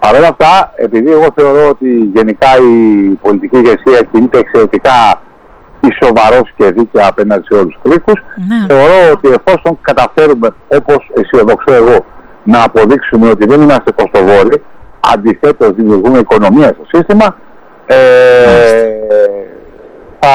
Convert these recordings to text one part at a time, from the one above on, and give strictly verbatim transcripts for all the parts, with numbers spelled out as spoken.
Παρ' όλα αυτά, επειδή εγώ θεωρώ ότι γενικά η πολιτική ηγεσία κινείται εξαιρετικά ισοβαρός και δίκαια απέναντι σε όλους τους κρίκους, ναι. θεωρώ ότι εφόσον καταφέρουμε, όπως αισιοδοξώ εγώ, να αποδείξουμε ότι δεν είμαστε κοστοβόροι, αντιθέτως δημιουργούμε οικονομία στο σύστημα, ε, θα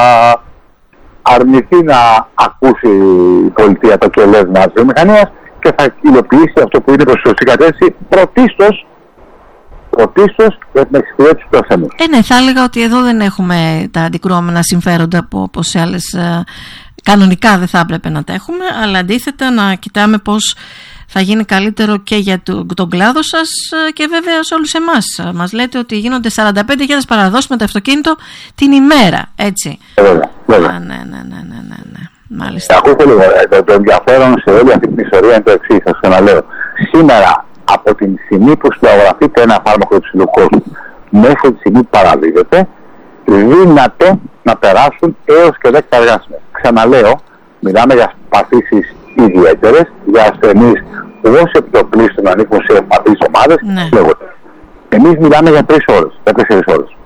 αρνηθεί να ακούσει η πολιτεία το κελέσμα της βιομηχανίας και θα υλοποιήσει αυτό που είναι προς σωστή κατεύθυνση, πρωτίστως πρωτίστως για την εξυπηρέτηση του ασθενούς. Ε, ναι, θα έλεγα ότι εδώ δεν έχουμε τα αντικρουόμενα συμφέροντα που όπως σε άλλες ε, κανονικά δεν θα έπρεπε να τα έχουμε, αλλά αντίθετα να κοιτάμε πώς θα γίνει καλύτερο και για το, τον κλάδο σας και βέβαια σε όλους εμάς. Μας λέτε ότι γίνονται σαράντα πέντε χιλιάδες παραδόσεις με το αυτοκίνητο την ημέρα, έτσι. Βέβαια, βέβαια. Α, ναι, ναι, ναι, ναι, ναι, ναι. Μάλιστα. Ακούστε λίγο, το, το ενδιαφέρον σε όλη αυτή την ιστορία είναι το εξής, σας ξαναλέω. Σήμερα, από την στιγμή που συνταγογραφείται ένα φάρμακο υψηλού κόστου μέχρι τη στιγμή που παραδίδεται, δύναται να περάσουν έως και δέκα εργάσιμες. Ξαναλέω, μιλάμε για παθήσεις ιδιαίτερες, για ασθενείς που ως επιτοπλίστων ανήκουν σε ευπαθείς ομάδες. Ναι. Εμείς μιλάμε για τρεις ώρες, για τέσσερις ώρες.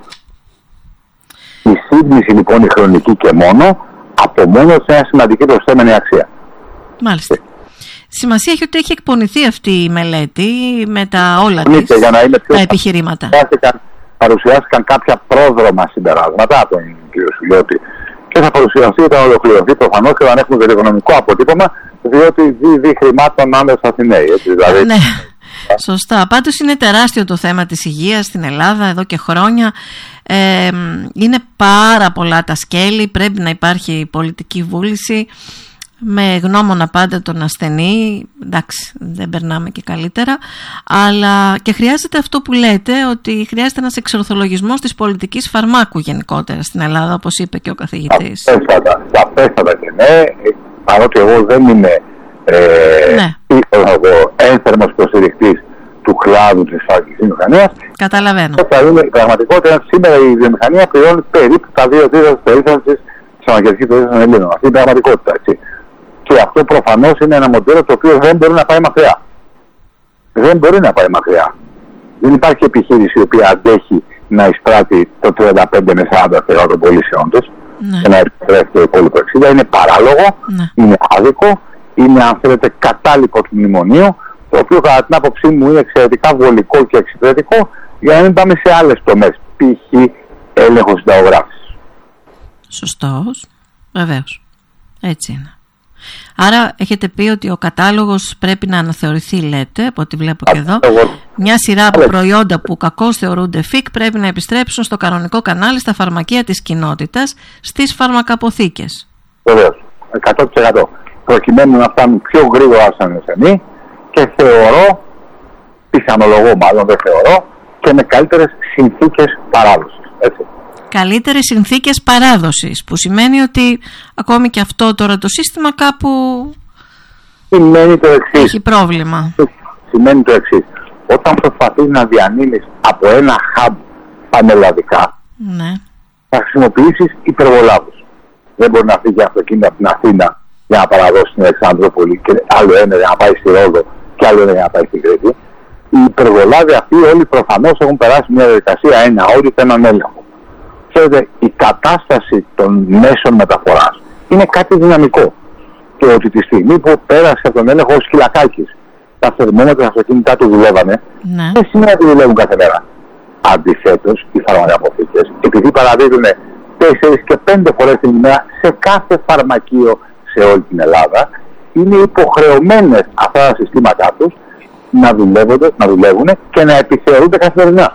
Η σύγκληση λοιπόν η χρονική και μόνο, από μόνο σε μια σημαντική προσθέμενη αξία. Μάλιστα. Σημασία έχει ότι έχει εκπονηθεί αυτή η μελέτη με τα όλα της, για να είναι πιο τα επιχειρήματα. Παρουσιάστηκαν, παρουσιάστηκαν κάποια πρόδρομα συμπεράσματα από τον κ. Σουλιώτη και θα παρουσιαστεί όταν ολοκληρωθεί προφανώς και όταν έχουμε και το οικονομικό αποτύπωμα, διότι δίδει χρημάτων άμεσα Αθηναίοι. Έτσι, δηλαδή. Ναι, σωστά. Πάντως είναι τεράστιο το θέμα της υγείας στην Ελλάδα εδώ και χρόνια. Ε, είναι πάρα πολλά τα σκέλη, πρέπει να υπάρχει πολιτική βούληση με γνώμονα πάντα τον ασθενή, εντάξει δεν περνάμε και καλύτερα, αλλά και χρειάζεται αυτό που λέτε, ότι χρειάζεται ένας εξορθολογισμός της πολιτικής φαρμάκου γενικότερα στην Ελλάδα, όπως είπε και ο καθηγητής. Σαφέστατα και ναι, παρότι εγώ δεν είμαι ε, ναι. ένθερμος υποστηρικτής του κλάδου της φαρμακευτικής βιομηχανίας. Καταλαβαίνω. Είναι η πραγματικότητα, σήμερα η βιομηχανία πληρώνει περίπου τα δύο τρίτα της περίθαλψης της φαρμακευτικής περίθαλψης των Ελλήνων. Αυτή είναι η πραγματικότητα, έτσι. Και αυτό προφανώς είναι ένα μοντέλο το οποίο δεν μπορεί να πάει μακριά. Δεν μπορεί να πάει μακριά. Δεν υπάρχει επιχείρηση η οποία αντέχει να εισπράττει το τριάντα πέντε με σαράντα τοις εκατό των πωλήσεων της και να επιστρέφει το υπόλοιπο εξήντα. Είναι παράλογο, ναι. είναι άδικο, είναι αν θέλετε κατάλοιπο του μνημονίου, το οποίο κατά την άποψή μου είναι εξαιρετικά βολικό και εξυπηρετικό, για να μην πάμε σε άλλες τομές, π.χ. έλεγχο συνταγογράφησης. Σωστός, βεβαίως. Έτσι είναι. Άρα έχετε πει ότι ο κατάλογος πρέπει να αναθεωρηθεί, λέτε, από ό,τι βλέπω και εδώ. Μια σειρά από προϊόντα που κακώς θεωρούνται φικ πρέπει να επιστρέψουν στο κανονικό κανάλι, στα φαρμακεία της κοινότητας, στις φαρμακαποθήκες. Βεβαίως, εκατό τοις εκατό. Προκειμένου να φτάνουν πιο γρήγορα σαν ασθενή και θεωρώ, πιθανολογώ μάλλον, δεν θεωρώ, και με καλύτερες συνθήκες παράδοσης. Έτσι. Καλύτερες συνθήκες παράδοσης, που σημαίνει ότι ακόμη και αυτό τώρα το σύστημα κάπου σημαίνει το εξής. Έχει πρόβλημα. Σημαίνει το εξής. Όταν προσπαθείς να διανύμεις από ένα hub πανελλαδικά, ναι. θα χρησιμοποιήσεις υπεργολάβους. Δεν μπορεί να φύγει αυτοκίνητο από την Αθήνα για να παραδώσει στην Αλεξανδρούπολη και άλλο ένα για να πάει στη Ρόδο και άλλο ένα για να πάει στην Κρήτη. Οι υπεργολάβοι αυτοί όλοι προφανώς έχουν περάσει μια διαδικασία, ένα όριο και έναν έλεγχο. Ξέρετε, η κατάσταση των μέσων μεταφοράς είναι κάτι δυναμικό. Και ότι τη στιγμή που πέρασε από τον έλεγχο ο Σκυλακάκης, τα θερμόμετρα αυτοκίνητά του δουλεύανε, ναι. δεν σημαίνει ότι δουλεύουν κάθε μέρα. Αντιθέτως, οι φαρμακαποθήκες, επειδή παραδίδουν τέσσερις και πέντε φορές την ημέρα σε κάθε φαρμακείο σε όλη την Ελλάδα, είναι υποχρεωμένες αυτά τα συστήματά τους να, να δουλεύουν και να επιθεωρούνται καθημερινά.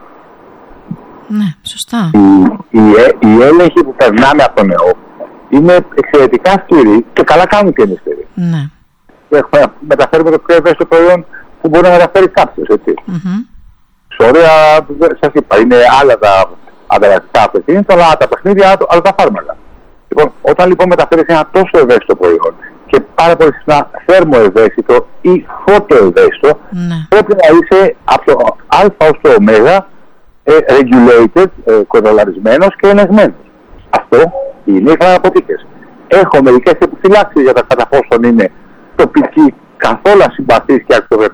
Ναι, σωστά. Οι, οι, οι έλεγχοι που περνάμε από τον ΕΟ είναι εξαιρετικά σκληροί και καλά κάνουν και είναι σκληροί. Ναι. Μεταφέρουμε το πιο ευαίσθητο προϊόν που μπορεί να μεταφέρει κάποιος, έτσι. Mm-hmm. Σωρία, σας είπα, είναι άλλα τα ανταλλακτικά αυτοκίνητα, αλλά τα παιχνίδια, αλλά τα φάρμακα. Λοιπόν, όταν λοιπόν μεταφέρεις ένα τόσο ευαίσθητο προϊόν και πάρα πολύ συχνά θέρμο ευαίσθητο ή φώτο ευαίσθητο, ναι. πρέπει να είσαι από το α ως το ω regulated, κοντολαρισμένος και ελεγμένος. Αυτό είναι οι φαρμακοθήκες. Έχω μερικές επιφυλάξεις για τα κατά πόσον είναι τοπικοί καθόλου συμπαθείς και αξιοπρεπείς